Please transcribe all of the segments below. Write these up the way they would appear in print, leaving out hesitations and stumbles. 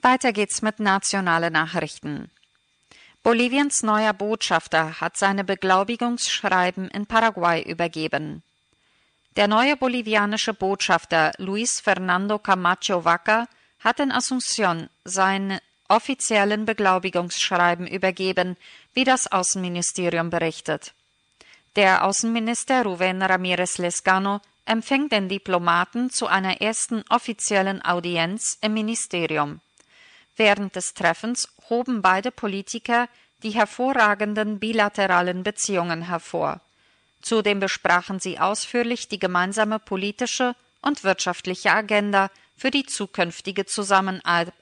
Weiter geht's mit nationalen Nachrichten. Boliviens neuer Botschafter hat seine Beglaubigungsschreiben in Paraguay übergeben. Der neue bolivianische Botschafter Luis Fernando Camacho Vaca hat in Asunción seine offiziellen Beglaubigungsschreiben übergeben, wie das Außenministerium berichtet. Der Außenminister Rubén Ramírez Lezcano empfängt den Diplomaten zu einer ersten offiziellen Audienz im Ministerium. Während des Treffens hoben beide Politiker die hervorragenden bilateralen Beziehungen hervor. Zudem besprachen sie ausführlich die gemeinsame politische und wirtschaftliche Agenda für die zukünftige Zusammenarbeit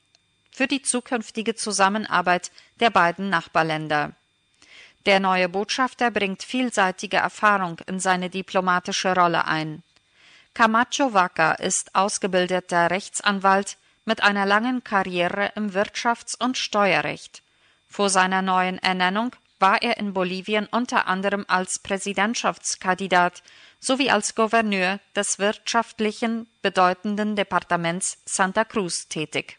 der beiden Nachbarländer. Der neue Botschafter bringt vielseitige Erfahrung in seine diplomatische Rolle ein. Camacho Vaca ist ausgebildeter Rechtsanwalt mit einer langen Karriere im Wirtschafts- und Steuerrecht. Vor seiner neuen Ernennung war er in Bolivien unter anderem als Präsidentschaftskandidat sowie als Gouverneur des wirtschaftlichen bedeutenden Departements Santa Cruz tätig.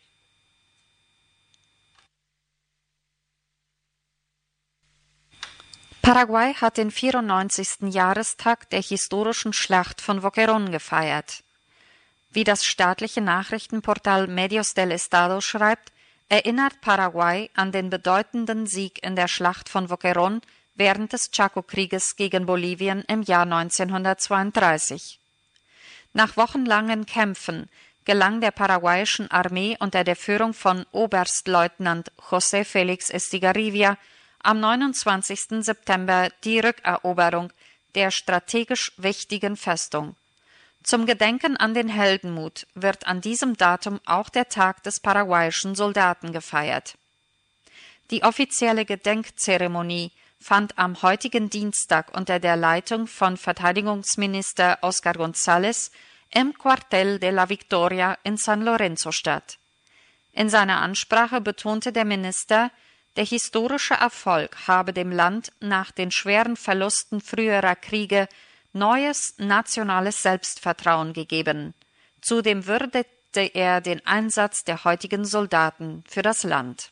Paraguay hat den 94. Jahrestag der historischen Schlacht von Boquerón gefeiert. Wie das staatliche Nachrichtenportal Medios del Estado schreibt, erinnert Paraguay an den bedeutenden Sieg in der Schlacht von Boquerón während des Chaco-Krieges gegen Bolivien im Jahr 1932. Nach wochenlangen Kämpfen gelang der paraguayischen Armee unter der Führung von Oberstleutnant José Félix Estigarribia am 29. September die Rückeroberung der strategisch wichtigen Festung. Zum Gedenken an den Heldenmut wird an diesem Datum auch der Tag des paraguayischen Soldaten gefeiert. Die offizielle Gedenkzeremonie fand am heutigen Dienstag unter der Leitung von Verteidigungsminister Oscar González im Cuartel de la Victoria in San Lorenzo statt. In seiner Ansprache betonte der Minister, der historische Erfolg habe dem Land nach den schweren Verlusten früherer Kriege neues nationales Selbstvertrauen gegeben. Zudem würdigte er den Einsatz der heutigen Soldaten für das Land.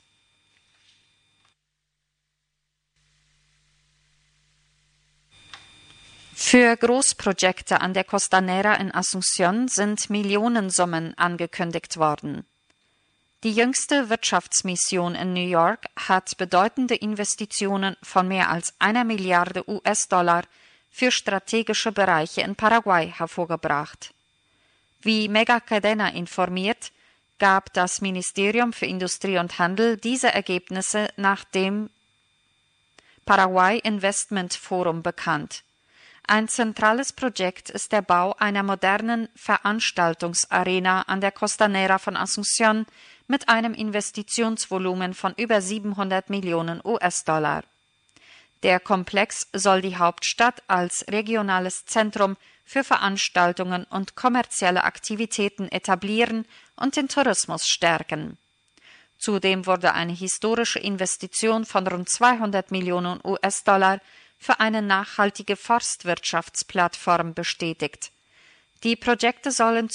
Für Großprojekte an der Costanera in Asunción sind Millionensummen angekündigt worden. Die jüngste Wirtschaftsmission in New York hat bedeutende Investitionen von mehr als 1 Milliarde US-Dollar für strategische Bereiche in Paraguay hervorgebracht. Wie Megacadena informiert, gab das Ministerium für Industrie und Handel diese Ergebnisse nach dem Paraguay Investment Forum bekannt. Ein zentrales Projekt ist der Bau einer modernen Veranstaltungsarena an der Costanera von Asunción mit einem Investitionsvolumen von über 700 Millionen US-Dollar. Der Komplex soll die Hauptstadt als regionales Zentrum für Veranstaltungen und kommerzielle Aktivitäten etablieren und den Tourismus stärken. Zudem wurde eine historische Investition von rund 200 Millionen US-Dollar für eine nachhaltige Forstwirtschaftsplattform bestätigt. Die Projekte sollen